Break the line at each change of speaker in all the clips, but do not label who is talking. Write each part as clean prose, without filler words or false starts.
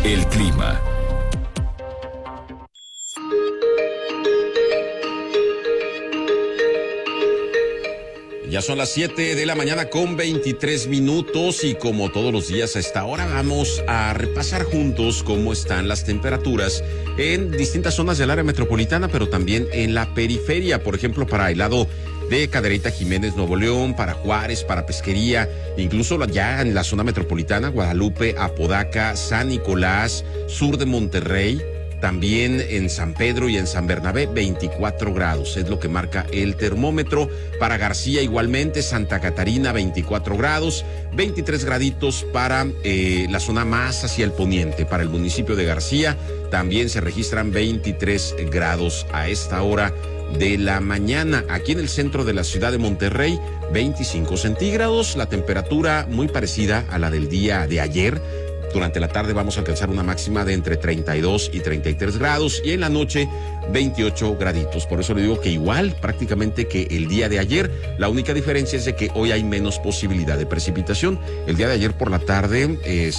El clima.
Ya son las 7 de la mañana con 23 minutos y como todos los días a esta hora vamos a repasar juntos cómo están las temperaturas en distintas zonas del área metropolitana, pero también en la periferia, por ejemplo, para el lado de Cadereyta Jiménez, Nuevo León, para Juárez, para Pesquería, incluso ya en la zona metropolitana, Guadalupe, Apodaca, San Nicolás, sur de Monterrey. También en San Pedro y en San Bernabé, 24 grados, es lo que marca el termómetro. Para García igualmente, Santa Catarina, 24 grados, 23 graditos para la zona más hacia el poniente. Para el municipio de García también se registran 23 grados a esta hora de la mañana. Aquí en el centro de la ciudad de Monterrey, 25 centígrados, la temperatura muy parecida a la del día de ayer. Durante la tarde vamos a alcanzar una máxima de entre 32 y 33 grados y en la noche 28 graditos. Por eso le digo que igual prácticamente que el día de ayer. La única diferencia es de que hoy hay menos posibilidad de precipitación. El día de ayer por la tarde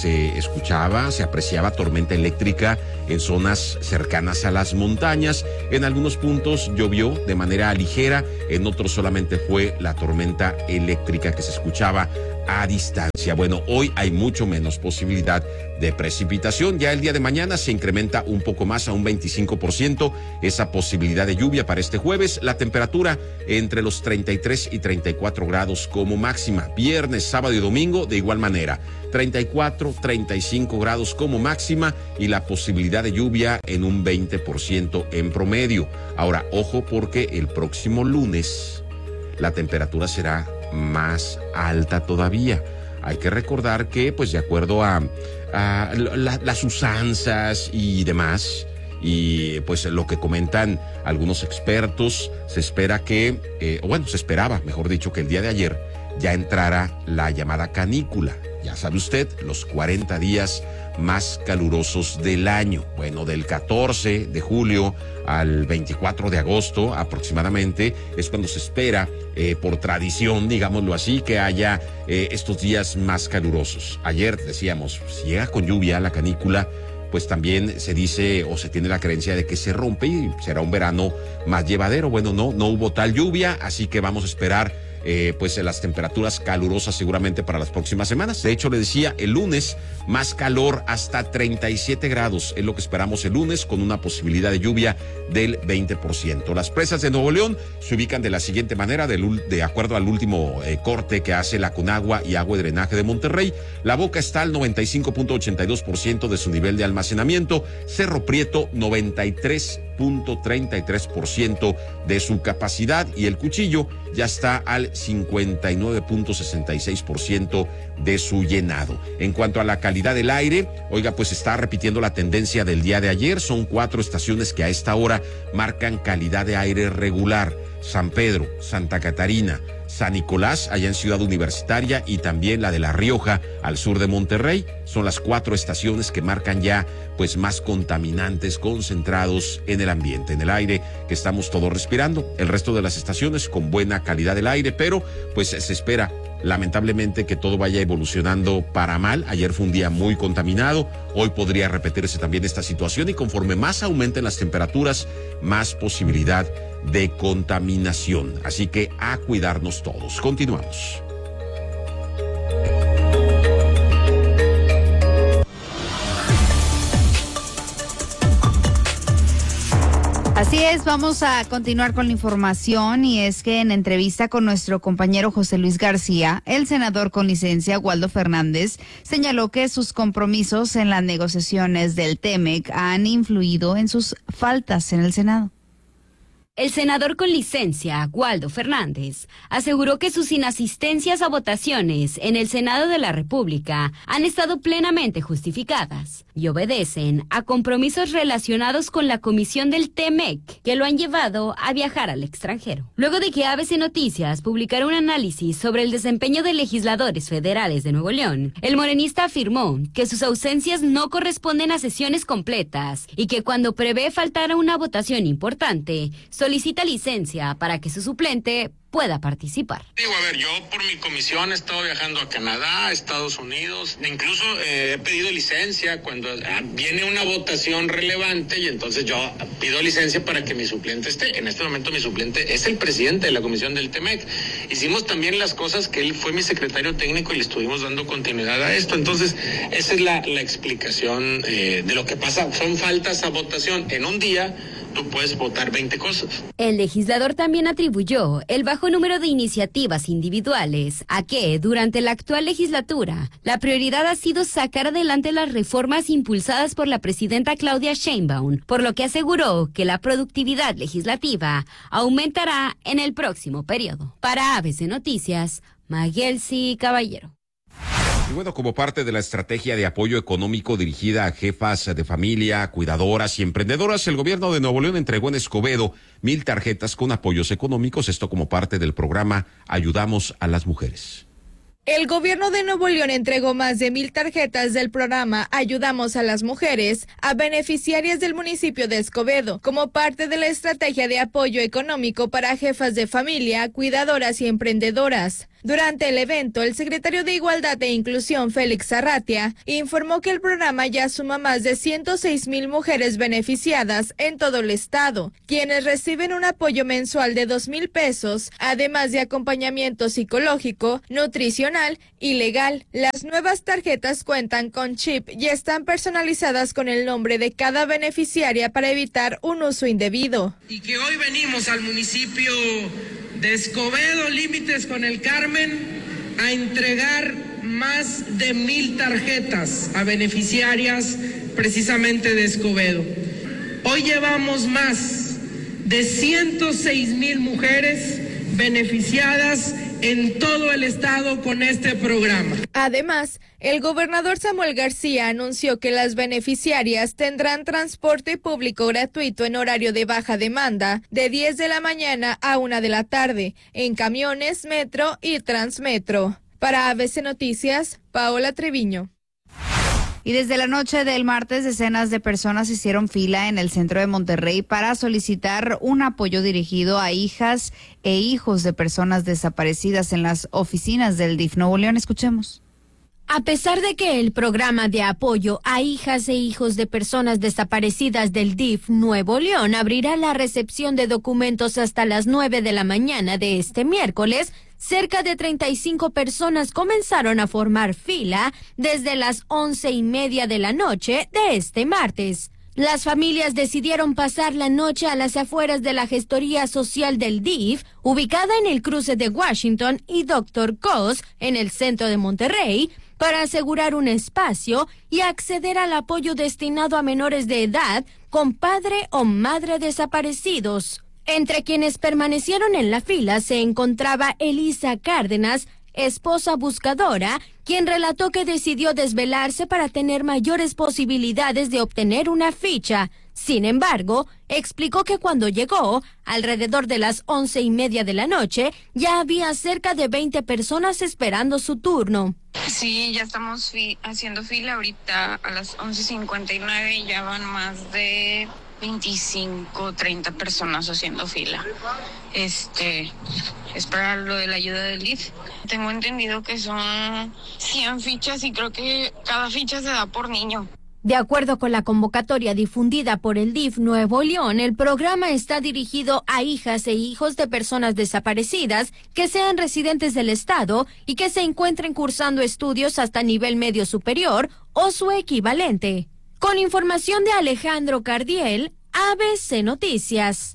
se apreciaba tormenta eléctrica en zonas cercanas a las montañas. En algunos puntos llovió de manera ligera, en otros solamente fue la tormenta eléctrica que se escuchaba a distancia. Bueno, hoy hay mucho menos posibilidad de precipitación. Ya el día de mañana se incrementa un poco más a un 25% esa posibilidad de lluvia para este jueves. La temperatura entre los 33 y 34 grados como máxima. Viernes, sábado y domingo de igual manera. 34, 35 grados como máxima y la posibilidad de lluvia en un 20% en promedio. Ahora, ojo porque el próximo lunes la temperatura será más alta todavía. Hay que recordar que, pues de acuerdo a las usanzas y demás, y pues lo que comentan algunos expertos, se esperaba, mejor dicho, que el día de ayer ya entrara la llamada canícula. Ya sabe usted, los 40 días más calurosos del año. Bueno, del 14 de julio al 24 de agosto aproximadamente es cuando se espera, por tradición, digámoslo así, que haya estos días más calurosos. Ayer decíamos, si llega con lluvia la canícula, pues también se dice o se tiene la creencia de que se rompe y será un verano más llevadero. Bueno, no hubo tal lluvia, así que vamos a esperar pues las temperaturas calurosas seguramente para las próximas semanas. De hecho, le decía, el lunes más calor hasta 37 grados es lo que esperamos el lunes, con una posibilidad de lluvia del 20%. Las presas de Nuevo León se ubican de la siguiente manera, de acuerdo al último corte que hace la Conagua y Agua y Drenaje de Monterrey. La Boca está al 95.82% de su nivel de almacenamiento. Cerro Prieto, 93.33% de su capacidad, y el Cuchillo ya está al 59.66% de su llenado. En cuanto a la calidad del aire, oiga, pues está repitiendo la tendencia del día de ayer. Son 4 estaciones que a esta hora marcan calidad de aire regular: San Pedro, Santa Catarina, San Nicolás, allá en Ciudad Universitaria, y también la de La Rioja, al sur de Monterrey. Son las 4 estaciones que marcan ya pues más contaminantes concentrados en el ambiente, en el aire que estamos todos respirando. El resto de las estaciones con buena calidad del aire, pero pues se espera lamentablemente que todo vaya evolucionando para mal. Ayer fue un día muy contaminado, hoy podría repetirse también esta situación, y conforme más aumenten las temperaturas, más posibilidad de contaminación. Así que a cuidarnos todos. Continuamos.
Así es, vamos a continuar con la información, y es que en entrevista con nuestro compañero José Luis García, el senador con licencia Waldo Fernández señaló que sus compromisos en las negociaciones del TEMEC han influido en sus faltas en el Senado.
El senador con licencia, Waldo Fernández, aseguró que sus inasistencias a votaciones en el Senado de la República han estado plenamente justificadas y obedecen a compromisos relacionados con la comisión del TEMEC que lo han llevado a viajar al extranjero. Luego de que ABC Noticias publicara un análisis sobre el desempeño de legisladores federales de Nuevo León, el morenista afirmó que sus ausencias no corresponden a sesiones completas y que cuando prevé faltar a una votación importante, solicita licencia para que su suplente pueda participar.
Digo, a ver, yo por mi comisión he estado viajando a Canadá, a Estados Unidos, incluso he pedido licencia cuando viene una votación relevante y entonces yo pido licencia para que mi suplente esté. En este momento mi suplente es el presidente de la comisión del TEMEC. Hicimos también las cosas que él fue mi secretario técnico y le estuvimos dando continuidad a esto. Entonces, esa es la explicación de lo que pasa. Son faltas a votación. En un día tú puedes votar 20 cosas.
El legislador también atribuyó el bajo número de iniciativas individuales a que, durante la actual legislatura, la prioridad ha sido sacar adelante las reformas impulsadas por la presidenta Claudia Sheinbaum, por lo que aseguró que la productividad legislativa aumentará en el próximo periodo. Para ABC Noticias, Maguelsi Caballero.
Y bueno, como parte de la estrategia de apoyo económico dirigida a jefas de familia, cuidadoras y emprendedoras, el gobierno de Nuevo León entregó en Escobedo 1,000 tarjetas con apoyos económicos, esto como parte del programa Ayudamos a las Mujeres.
El gobierno de Nuevo León entregó más de 1,000 tarjetas del programa Ayudamos a las Mujeres a beneficiarias del municipio de Escobedo, como parte de la estrategia de apoyo económico para jefas de familia, cuidadoras y emprendedoras. Durante el evento, el secretario de Igualdad e Inclusión, Félix Arratia, informó que el programa ya suma más de 106,000 mujeres beneficiadas en todo el estado, quienes reciben un apoyo mensual de 2,000 pesos, además de acompañamiento psicológico, nutricional y legal. Las nuevas tarjetas cuentan con chip y están personalizadas con el nombre de cada beneficiaria para evitar un uso indebido.
Y que hoy venimos al municipio de Escobedo, límites con el Carmen, a entregar más de 1,000 tarjetas a beneficiarias precisamente de Escobedo. Hoy llevamos más de 106,000 mujeres beneficiadas en todo el estado con este programa.
Además, el gobernador Samuel García anunció que las beneficiarias tendrán transporte público gratuito en horario de baja demanda de 10 de la mañana a 1 de la tarde en camiones, metro y transmetro. Para ABC Noticias, Paola Treviño.
Y desde la noche del martes, decenas de personas hicieron fila en el centro de Monterrey para solicitar un apoyo dirigido a hijas e hijos de personas desaparecidas en las oficinas del DIF Nuevo León. Escuchemos.
A pesar de que el programa de apoyo a hijas e hijos de personas desaparecidas del DIF Nuevo León abrirá la recepción de documentos hasta las 9 de la mañana de este miércoles, cerca de 35 personas comenzaron a formar fila desde las 11:30 de la noche de este martes. Las familias decidieron pasar la noche a las afueras de la gestoría social del DIF, ubicada en el cruce de Washington y Dr. Cos, en el centro de Monterrey, para asegurar un espacio y acceder al apoyo destinado a menores de edad con padre o madre desaparecidos. Entre quienes permanecieron en la fila se encontraba Elisa Cárdenas, esposa buscadora, quien relató que decidió desvelarse para tener mayores posibilidades de obtener una ficha. Sin embargo, explicó que cuando llegó, alrededor de las 11:30 de la noche, ya había cerca de 20 personas esperando su turno.
Sí, ya estamos haciendo fila ahorita a las 11:59 y ya van más de 25, 30 personas haciendo fila. Es para lo de la ayuda del DIF. Tengo entendido que son 100 fichas y creo que cada ficha se da por niño.
De acuerdo con la convocatoria difundida por el DIF Nuevo León, el programa está dirigido a hijas e hijos de personas desaparecidas que sean residentes del estado y que se encuentren cursando estudios hasta nivel medio superior o su equivalente. Con información de Alejandro Cardiel, ABC Noticias.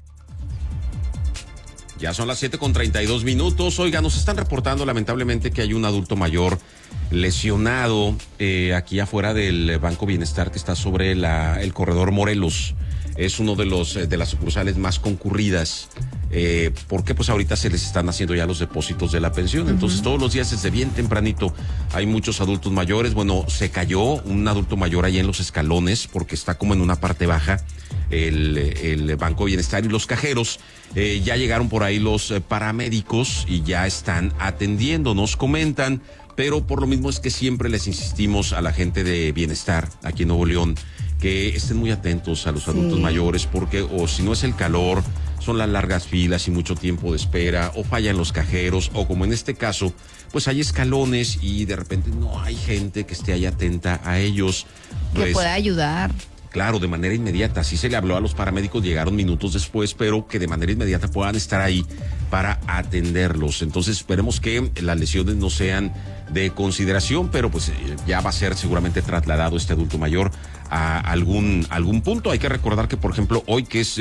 Ya son las 7:32. Oiga, nos están reportando lamentablemente que hay un adulto mayor lesionado aquí afuera del Banco Bienestar que está sobre el corredor Morelos. Es uno de las sucursales más concurridas porque pues ahorita se les están haciendo ya los depósitos de la pensión. Entonces todos los días desde bien tempranito hay muchos adultos mayores. Bueno, se cayó un adulto mayor ahí en los escalones porque está como en una parte baja el Banco Bienestar y los cajeros. Ya llegaron por ahí los paramédicos y ya están atendiendo, nos comentan, pero por lo mismo es que siempre les insistimos a la gente de Bienestar aquí en Nuevo León que estén muy atentos a los adultos mayores porque o si no es el calor, son las largas filas y mucho tiempo de espera, o fallan los cajeros, o como en este caso, pues hay escalones y de repente no hay gente que esté ahí atenta a ellos. Pues,
que pueda ayudar.
Claro, de manera inmediata. Sí se le habló a los paramédicos, llegaron minutos después, pero que de manera inmediata puedan estar ahí para atenderlos. Entonces esperemos que las lesiones no sean de consideración, pero pues ya va a ser seguramente trasladado este adulto mayor a algún punto. Hay que recordar que, por ejemplo, hoy que es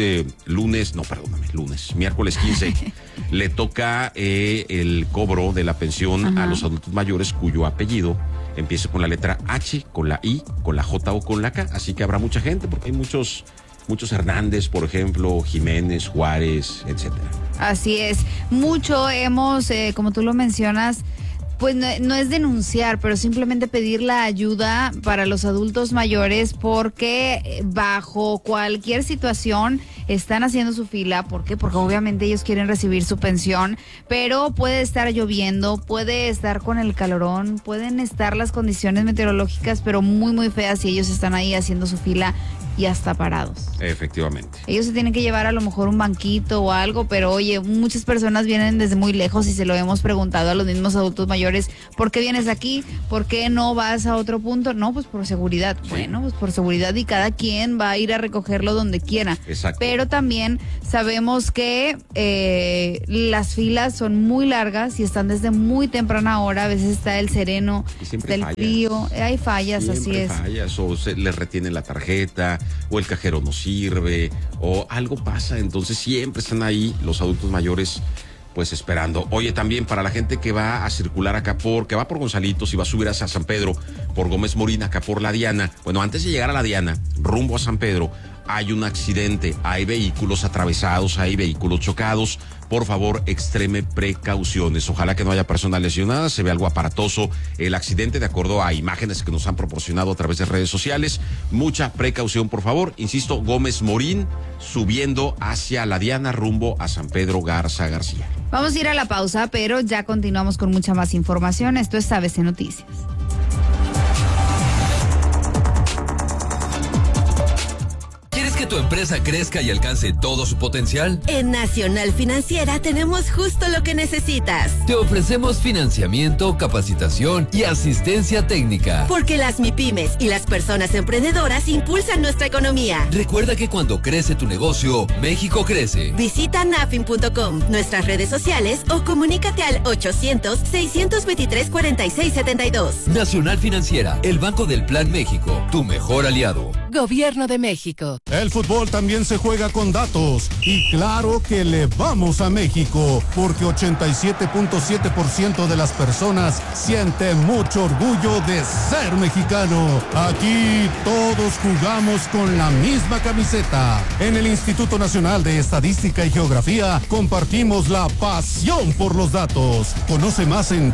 miércoles 15, le toca el cobro de la pensión a los adultos mayores cuyo apellido empiece con la letra H, con la I, con la J o con la K. Así que habrá mucha gente, porque hay muchos Hernández, por ejemplo, Jiménez, Juárez, etcétera.
Así es. Mucho hemos, como tú lo mencionas, pues no es denunciar, pero simplemente pedir la ayuda para los adultos mayores, porque bajo cualquier situación están haciendo su fila. ¿Por qué? Porque obviamente ellos quieren recibir su pensión, pero puede estar lloviendo, puede estar con el calorón, pueden estar las condiciones meteorológicas, pero muy, muy feas, y ellos están ahí haciendo su fila y hasta parados.
Efectivamente.
Ellos se tienen que llevar a lo mejor un banquito o algo, pero oye, muchas personas vienen desde muy lejos y se lo hemos preguntado a los mismos adultos mayores: ¿por qué vienes aquí? ¿Por qué no vas a otro punto? No, pues por seguridad. Sí. Bueno, pues por seguridad, y cada quien va a ir a recogerlo donde quiera.
Exacto.
Pero también sabemos que las filas son muy largas y están desde muy temprana hora. A veces está el sereno, está el frío, hay fallas,
siempre
así es.
Fallas, o se les retiene la tarjeta, o el cajero no sirve, o algo pasa. Entonces siempre están ahí los adultos mayores, pues esperando. Oye, también para la gente que va a circular acá que va por Gonzalitos y va a subir hacia San Pedro, por Gómez Morín, acá por la Diana. Bueno, antes de llegar a la Diana, rumbo a San Pedro, hay un accidente, hay vehículos atravesados, hay vehículos chocados. Por favor, extreme precauciones. Ojalá que no haya personas lesionadas. Se ve algo aparatoso el accidente, de acuerdo a imágenes que nos han proporcionado a través de redes sociales. Mucha precaución, por favor. Insisto, Gómez Morín, subiendo hacia la Diana, rumbo a San Pedro Garza García.
Vamos a ir a la pausa, pero ya continuamos con mucha más información. Esto es ABC Noticias.
Que tu empresa crezca y alcance todo su potencial?
En Nacional Financiera tenemos justo lo que necesitas.
Te ofrecemos financiamiento, capacitación y asistencia técnica.
Porque las MIPYMES y las personas emprendedoras impulsan nuestra economía.
Recuerda que cuando crece tu negocio, México crece.
Visita nafin.com, nuestras redes sociales, o comunícate al 800-623-4672.
Nacional Financiera, el Banco del Plan México, tu mejor aliado.
Gobierno de México.
El fútbol también se juega con datos, y claro que le vamos a México, porque 87.7% de las personas sienten mucho orgullo de ser mexicano. Aquí todos jugamos con la misma camiseta. En el Instituto Nacional de Estadística y Geografía compartimos la pasión por los datos. Conoce más en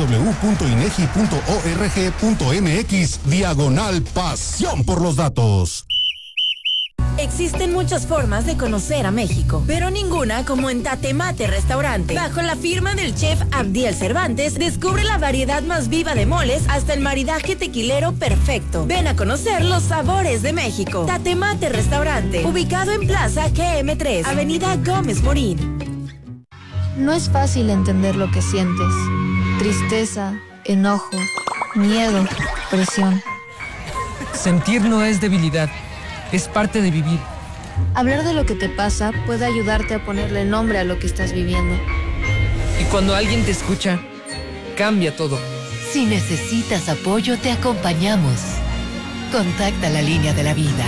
www.inegi.org.mx/pasión por los datos.
Existen muchas formas de conocer a México, pero ninguna como en Tatemate Restaurante. Bajo la firma del chef Abdiel Cervantes, descubre la variedad más viva de moles hasta el maridaje tequilero perfecto. Ven a conocer los sabores de México. Tatemate Restaurante, ubicado en Plaza GM3, Avenida Gómez Morín.
No es fácil entender lo que sientes. Tristeza, enojo, miedo, presión.
Sentir no es debilidad. Es parte de vivir.
Hablar de lo que te pasa puede ayudarte a ponerle nombre a lo que estás viviendo.
Y cuando alguien te escucha, cambia todo.
Si necesitas apoyo, te acompañamos. Contacta la línea de la vida.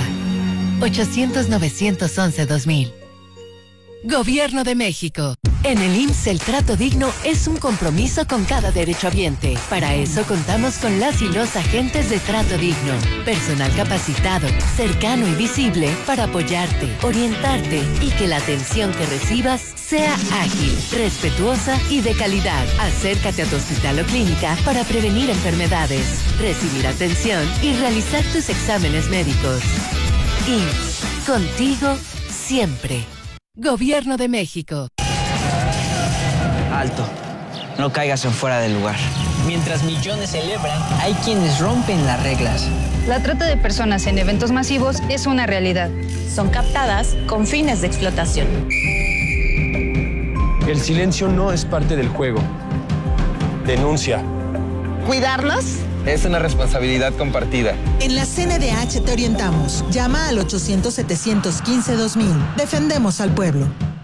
800-911-2000. Gobierno de México. En el IMSS el trato digno es un compromiso con cada derechohabiente. Para eso contamos con las y los agentes de trato digno. Personal capacitado, cercano y visible para apoyarte, orientarte y que la atención que recibas sea ágil, respetuosa y de calidad. Acércate a tu hospital o clínica para prevenir enfermedades, recibir atención y realizar tus exámenes médicos. IMSS, contigo siempre. Gobierno de México.
Alto, no caigas en fuera del lugar. Mientras millones celebran, hay quienes rompen las reglas.
La trata de personas en eventos masivos es una realidad.
Son captadas con fines de explotación.
El silencio no es parte del juego. Denuncia.
¿Cuidarnos?
Es una responsabilidad compartida.
En la CNDH te orientamos. Llama al 800-715-2000. Defendemos al pueblo.